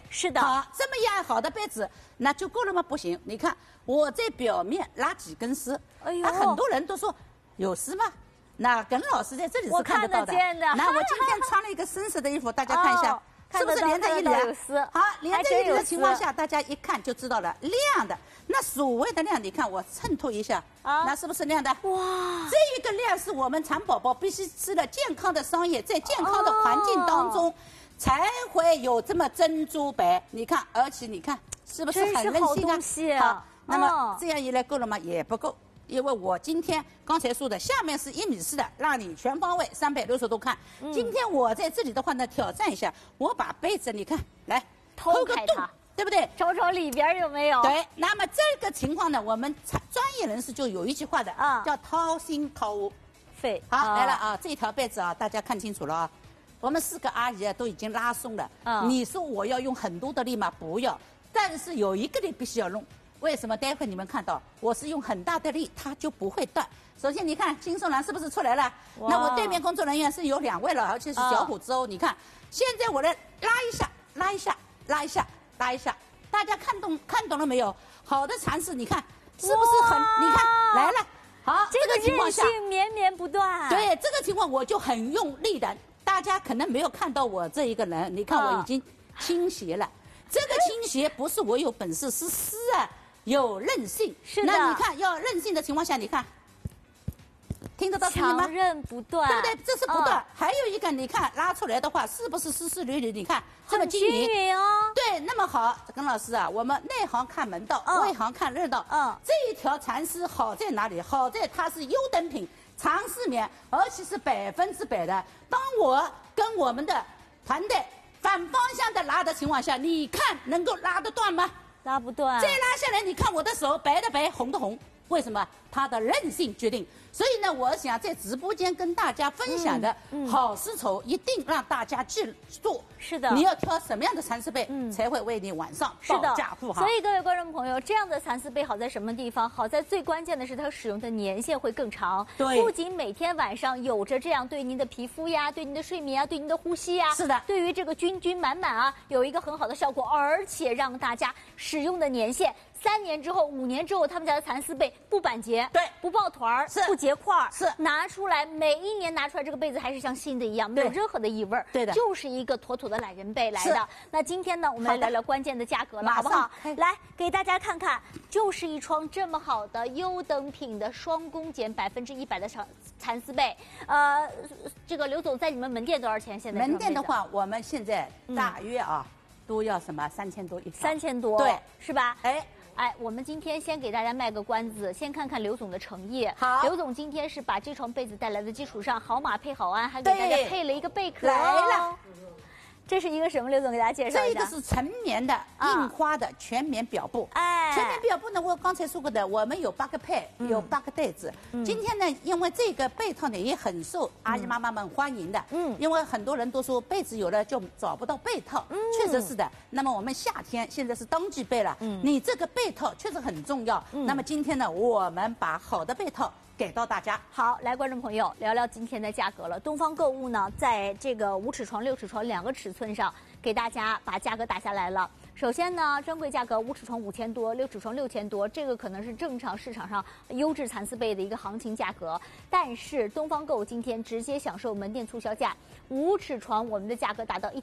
是的。 好，这么样好的被子，那就够了吗？不行，你看我在表面拉几根丝， 哎呦， 那很多人都说有丝吗？那耿老师在这里是看得到的。 我看得见的。 那我今天穿了一个深色的衣服，大家看一下。哦，是不是连着一缕？好，连着一缕的情况下，大家一看就知道了，亮的。那所谓的亮，你看我衬托一下，那是不是亮的？哇，这一个亮是我们蚕宝宝必须吃了健康的商业，在健康的环境当中，才会有这么珍珠白。你看，而且你看是不是很韧性啊？好，那么这样一来够了吗？也不够。因为我今天刚才说的，下面是1.4米的，让你全方位360度看。今天我在这里的话呢，挑战一下，我把被子你看来偷个洞， 对不对？ 瞅瞅里边有没有？ 对。那么这个情况呢，我们专业人士就有一句话的，叫掏心掏肺。好，来了啊，这条被子啊，大家看清楚了啊。我们4个阿姨啊都已经拉松了。你说我要用很多的力吗？不要。但是有一个力必须要用。为什么？待会你们看到，我是用很大的力，它就不会断。首先，你看金松兰是不是出来了？那我对面工作人员是有2位了，而且是小虎之后。你看，现在我来拉一下，拉一下，拉一下，拉一下，大家看懂了没有？好的蚕丝，你看是不是很？你看来了，好， 这个韧性绵绵不断。 对，这个情况我就很用力的，大家可能没有看到我这一个人，你看我已经倾斜了。这个倾斜不是我有本事，是丝啊。有韧性， 是的。 那你看，要韧性的情况下，你看，听得到声音吗？ 强韧不断， 对不对？这是不断。还有一个，你看拉出来的话，是不是丝丝缕缕？你看这么均匀哦。 对，那么好，耿老师啊，我们内行看门道，外行看热闹。这一条蚕丝好在哪里？好在它是优等品，长丝棉，而且是100%的。当我跟我们的团队反方向的拉的情况下，你看能够拉得断吗？ 拉不断， 再拉下来，你看我的手，白的白，红的红，为什么？它的韧性决定。所以呢，我想在直播间跟大家分享的好丝绸，一定让大家记住。 是的， 你要挑什么样的蚕丝被，才会为你晚上保驾护航。 所以各位观众朋友，这样的蚕丝被好在什么地方？好在最关键的是它使用的年限会更长。 对， 不仅每天晚上有着这样对您的皮肤呀、对您的睡眠啊、对您的呼吸呀， 是的， 对于这个均满满啊，有一个很好的效果，而且让大家使用的年限。3年之后、5年之后，他们家的蚕丝被不板结， 对， 不抱团儿， 是不结块儿， 是拿出来，每一年拿出来这个被子还是像新的一样，没有任何的异味， 对的， 就是一个妥妥的懒人被来的。那今天呢，我们来聊聊关键的价格了，好不好？来给大家看看，就是一床这么好的优等品的双工剪100%的蚕丝被。这个刘总在你们门店多少钱？现在门店的话，我们现在大约都要什么3000多一条 ，3000多， 对， 是吧？哎，我们今天先给大家卖个关子，先看看刘总的诚意。 好， 刘总今天是把这床被子带来的基础上，好码配好鞍，还给大家配了一个贝壳来了。 这是一个什么？刘总给大家介绍一下。 这个是纯棉的印花的全棉表布。全棉表布呢，我刚才说过的，我们有8个配，有8个袋子。今天呢，因为这个被套呢也很受阿姨妈妈们欢迎的。因为很多人都说被子有了就找不到被套，确实是的。那么我们夏天现在是当季被了，你这个被套确实很重要。那么今天呢，我们把好的被套给到大家。 好，来，观众朋友，聊聊今天的价格了。东方购物呢，在这个5尺床、6尺床2个尺寸上，给大家把价格打下来了。首先呢，专柜价格5尺床5000多，6尺床6000多，这个可能是正常市场上优质蚕丝被的一个行情价格。但是东方购物今天直接享受门店促销价，5尺床我们的价格达到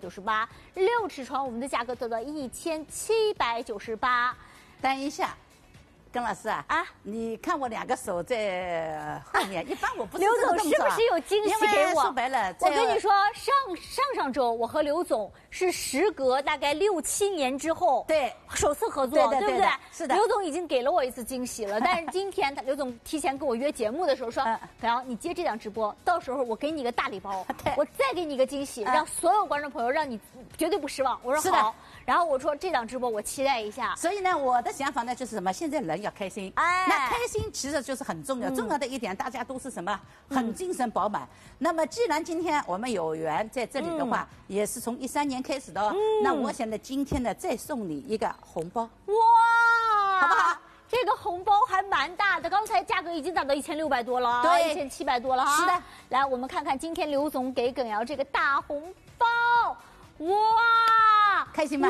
1698，6尺床我们的价格得到1798。 等一下。耿老师你看我2个手在后面，一般我不是刘总是不是有惊喜给我？ 说白了， 我跟你说，上周我和刘总是时隔大概6、7年之后， 对， 首次合作，对不对？ 是的。 刘总已经给了我一次惊喜了，但是今天刘总提前跟我约节目的时候说，淼阳，你接这档直播，到时候我给你个大礼包，我再给你个惊喜，让所有观众朋友让你绝对不失望。我说好。然后我说这档直播我期待一下。 所以呢，我的想法呢就是什么？现在人要开心，那开心其实就是很重要。重要的一点，大家都是什么？很精神饱满。那么既然今天我们有缘在这里的话，也是从13年开始的哦。那我想呢，今天呢再送你一个红包， 哇， 好不好？ 这个红包还蛮大的，刚才价格已经达到1600多了，对，1700多了哈。 是的， 来我们看看今天刘总给耿瑶这个大红包，哇， 开心吗？